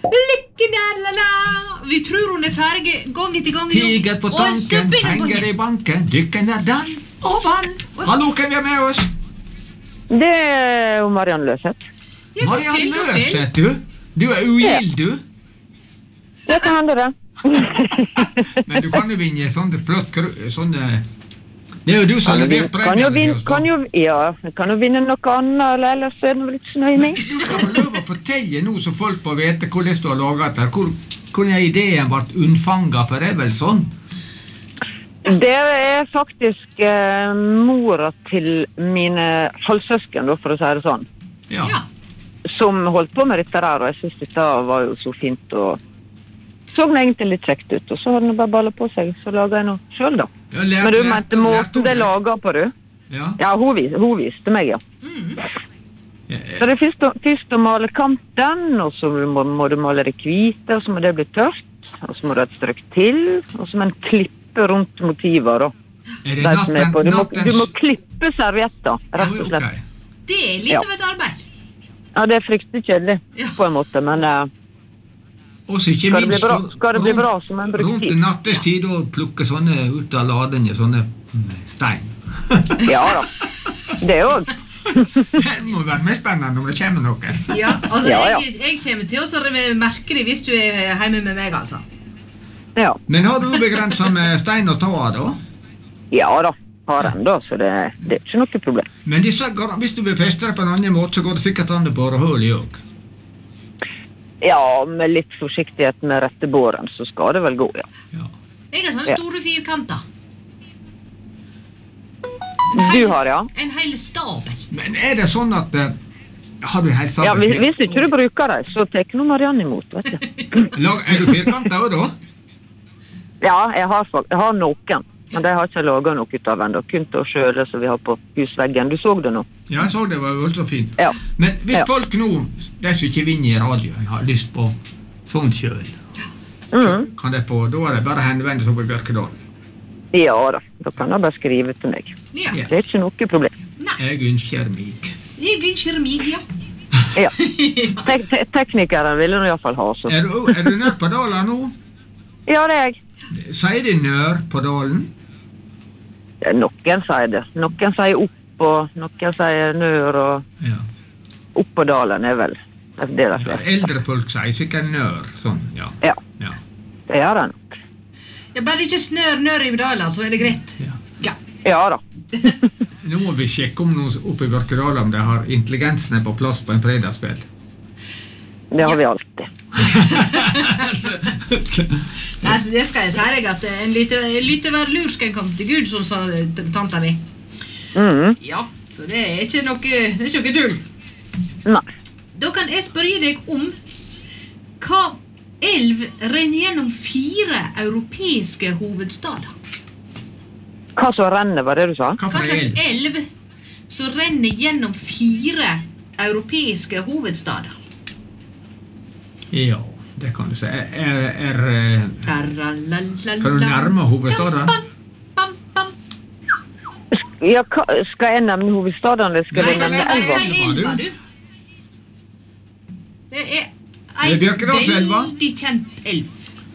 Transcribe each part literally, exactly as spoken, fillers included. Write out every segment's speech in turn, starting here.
Lykke der, la la. Vi tror hun er ferdig gang etter gang. Tiger på tanken, penger i banken, dykken er dann og vann. Hallo, hvem er med oss? Det er jo Marianne Løseth. Marianne Løseth, du? Du er ugild, du? Det kan hende det. Men du kan jo vinne sånne flott, sånne... Det er jo du som har levert kan jo premien vinne, til oss, kan jo, ja, kan jo vinne noe annet, eller ellers er det litt snøy med. Du kan få lov å fortelle nå så folk må vite hvordan du har laget det. Hvor, hvor er ideen ble unnfanget, for det er vel sånn? Det er faktisk eh, mora til mine halvsøsken, da, for å si det sånn. Ja. Som holdt på med dette der, og jeg synes dette var jo så fint, og så den egentlig litt kjekt ut, og så hadde den bare ballet på seg, så laget jeg noe selv da. Ja, lært, Men du lært, mente måten det lager på, du? Ja. Ja, hun, vis, hun viste meg, ja. Mm. Ja, ja. Så det er først å, først å male kanten, og så må, må du male det hvite, og så må det bli tørt, og så må du ha et strøk til, og så må en klippe rundt motiver, da. Er det Der som er natten, på. Du, må, nattens... du må klippe servietter, rett og slett. Ok. Det er litt Ja. av et arbeid. Ja, det er fryktelig kjedelig, Ja. på en måte, men eh, Og så ikke skal det bli minst bra, rundt- skal det bli bra så må en bruke Rundt tid. nattestid og plukke sånne ut av ladene, sånne mm, stein. Ja da, det er jo... Det må være mer spennende om det kommer noe. Ja, altså, Ja, ja. Jeg, jeg kommer til å merke det hvis du er hjemme med meg, altså. Ja, Men har du begrenset med stein og ta av da? ja da, har den da, så det, det er ikke noe problem. Men disse, gar- hvis du vil feste det på en annen måte, så går det sikkert an å bore hull i også. Ja, med litt forsiktighet med rette båren, så skal det vel gå, ja. Ja. Jeg har sånne Ja. store firkanter. Du har, ja. En hel stabel. Men er det sånn at eh, har du helt Ja, hvis, sammen? hvis ikke du bruker det, så tek noe Marianne imot, vet du. Lag, er du firkantet også da? Ja, jeg har, fak- jeg har noen, men de har ikke laget noe ut av enda. Kun til å skjøle som vi har på husveggen. Du så det nå? Ja, jeg så det var jo så fint. Ja. Men hvis Ja. folk nå, de som ikke vinner i radioen, har lyst på sånn kjøl, Mm. kan de få, da er det bare henvende seg på Bjørkedal. Ja da, da kan jeg bare skrive til meg. Ja. Ja. Det er ikke noe problem. Jeg ønsker meg. Jeg ønsker meg, ja. Ja. Te te teknikeren ville du i hvert fall ha, så. Er du, er du nør på dalen nå? Ja, det er jeg. Sier de nør på dalen? Ja, Noen sier det. Noen sier opp, og noen sier nør, og Ja. opp på dalen er vel det er det ja. flest. Eldre folk sier sikkert nør, sånn, ja. Ja, Ja. det gjør det nok. Ja, bare ikke snør nør i dalen, så er det greit. Ja. Ja. Ja da. Nå må vi sjekke om noen oppe i Bjørkedal om de har intelligensen er på plass på en fredagskveld. Det har vi alltid. Altså, det skal jeg si deg at en lyttever lur skal en komme til Gud, som sa t- tanta mi. Mhm. Ja, så det er ikke noe, det er ikke noe dull. Nei. Da kan jeg spørre deg om hva elv renner gjennom fire europeiske hovedstader. Hva som renner, var det du sa? Hva Hva for slags el? elv som renner gjennom fire europeiske hovedstader? Ja, det kan du si. Er, er, er eh, Taralalalala. Kan du nærme hovedstaden? Bam, bam, bam. Ja, hva, skal jeg nevne hovedstaden, eller skal Nei, jeg nevne nei, elva? nei. Si Elva, elva, du. du. Det er Er det Bjørkedalselva? veldig kjent elv.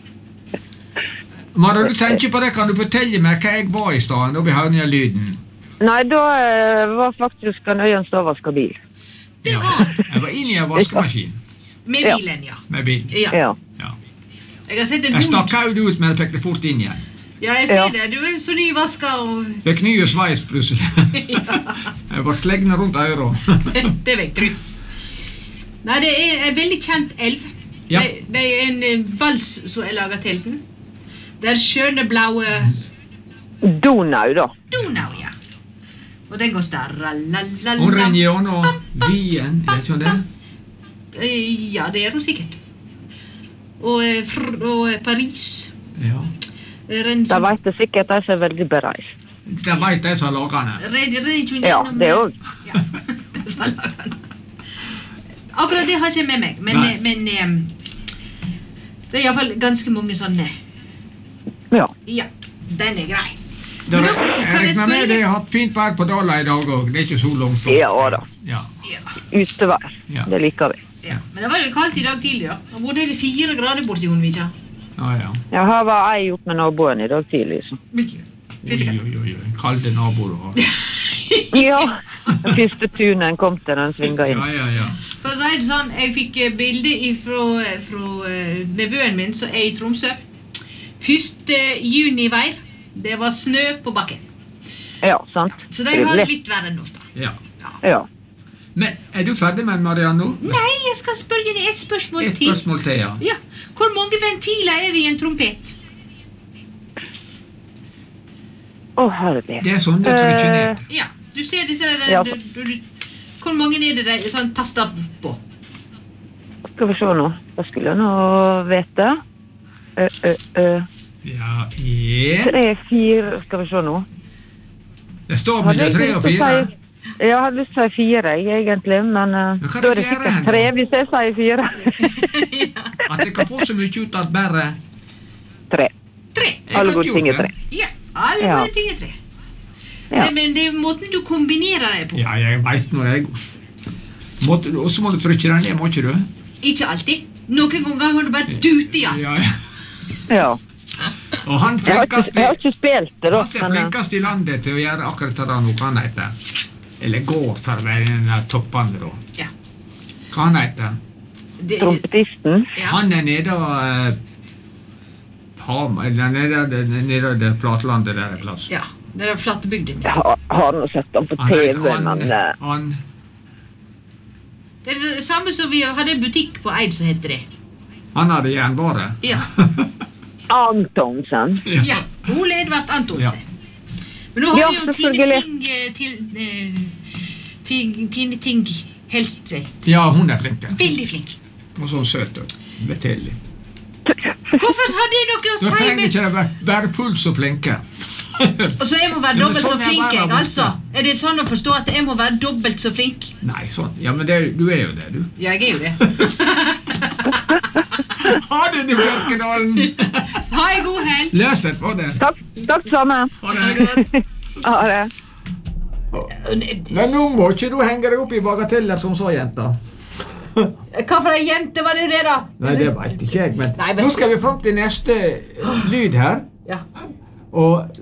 Mara, du tenker på det, kan du fortelle meg hva jeg var i stedet, da vi hørte den lyden? Nei, da eh, var faktisk han Øyen Stavasker bil. Det Ja, var jeg var inne i en vaskemaskin med Ja. bilen, ja. med bil. Ja. Ja. Ja. Jeg har sett en Jeg hund. stakk hodet ut, men jeg fikk det fort inn igjen. Ja, jeg ser Ja. det. Du er så nyvaska og Fikk nye sveis plutselig. Jeg var slegne rundt øret. det vet du. Nei, det er en veldig kjent elv. Ja. Det, det er en eh, vals som er laget til den. Det er skjønne blaue Donau, da. Donau, ja. Og den går starralalala. Hun renner gjennom Wien, er ikke det? Eh, Ja, det er hun sikkert. Og, eh, fr og eh, Paris. Ja. Eh, renner- Da vet jeg sikkert de som er veldig bereist. Det vet de som har laget den. renner- renner ikke Ja, gjennom- det er jo- Ja, det som har laget den. Akkurat det har jeg ikke med meg, men, Nei. eh, men eh, det er i hvert fall ganske mange sånne. Ja. Ja, den er grei. Da, Men da jeg kan jeg regner spørre med de deg- har hatt fint vær på Dala i dag også. Det er ikke så langt. Ja da. Ja. Ja. Utevær. Ja. Det liker vi. Ja, men det var jo kaldt i dag tidlig da. Det var det fire grader borti Jonvika. Ja, ja. Ja, her var jeg opp med naboen i dag tidlig, så. Virkelig. Oi, oi, oi, oi. Kalde naboer du har. Ja, den første tunen en kom til, den svinget inn. Ja, ja, ja. For å si det sånn, jeg fikk eh, bilde fra, fra eh, nevøen min som er i Tromsø. Første juni-vær, det var snø på bakken. Ja, sant. Så de har det litt verre enn oss da. Ja. Ja. Men er du ferdig med Marianne nå? Nei, jeg skal spørre deg et spørsmål Et til. spørsmål til, ja. Ja, hvor mange ventiler er det i en trompet? Å, herregud. Det er sånn du trykker ned. Ja, du ser disse der, Ja. du, du, du, hvor mange er det der, sånn tastet på? Skal vi se nå. Hva skulle jeg nå vite? Ø, ø, ø. Ja, en. Tre, fire, skal vi se nå. Det står Hadde mellom jeg tre og lyst til å fire. si- Ja, jeg hadde lyst til å si fire, jeg, egentlig, men uh, Men hva er da er det det fjerde hen, sikkert tre da? hvis jeg sier fire. At jeg kan få så mye ut av bare... Tre. Tre. Jeg Alle kan gode ikke ting er gjøre tre. det. Ja, alle Ja. gode ting er tre. Ja. Nei, men det er måten du kombinerer det på. Ja, jeg vet når jeg... Måtte, og så må du trykke den ned, må ikke du? Ikke alltid. Noen ganger må du bare dute i den. Ja, ja. Ja. Og han Jeg har, ikke, flinkast jeg har i, ikke spilt det, da. han er Men, uh, flinkast i landet til å gjøre akkurat det han hva han heter. Eller går for å være den der toppene da. Ja. Hva han heter? Det, trompetisten. ja. Han er nede og... Uh, Ham, eller nede, nede, nede det flatlandet der er plass. Ja, det er flatebygden. Jeg har, har nå sett den på Han T heter V, han, men uh, han, Det er det samme som vi hadde en butikk på Eid som heter det. han hadde jernbare. Ja. Antonsen. Ja, Ole Edvard Antonsen. Men nå har Ja, vi jo Tine selvfølgelig. Ting eh, til... eh, Ting, Tine Ting helst seg. Ja, hun er flink. ja. Veldig flink. Og sånn søt og betedelig. Hvorfor har det noe å Da si trenger med... ikke det være, være fullt så flinke. Og så jeg må være Ja, men dobbelt så sånn er flink, verden jeg, borte. altså. Er det sånn å forstå at jeg må være dobbelt så flink? Nei, sånn. Ja, men det, du er jo det, du. Ja, jeg er jo det. Ha det, du Bjørkedalen! Ha en god helg. Les et på det. Takk, takk sammen. Ha Ha det. det godt. Ha det. Men nå må ikke du henge deg opp i bagateller som så, jenta. Hva for en jente var det det da? Nei, det vet ikke jeg, men Nei, vet nå skal vi fram til neste lyd her. Ja. Og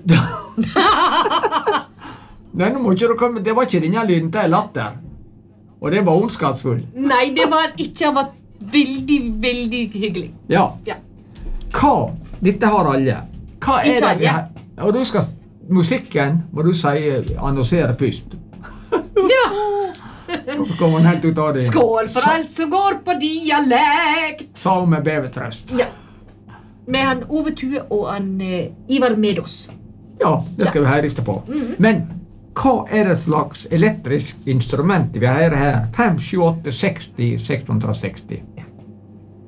Nei, nå må ikke du komme. Det var ikke denne lyden, det er latter. Og det var ondskapsfull. Nei, det var ikke. Han var veldig, veldig hyggelig. Ja. Ja. Hva? Dette har alle. Hva er Ikke det vi alle. har? Og du skal musikken må du si annonsere først. Ja. Så kommer han helt ut av det. Skål for alt som går på dialekt. Sa hun med bevetrøst. Ja. Med han Ove Tue og han eh, Ivar Medos. Ja, det skal vi høre etterpå. Mhm. Men hva er det slags elektrisk instrument vi hører her? fem, sju, åtte, seksti, seks hundre og seksti.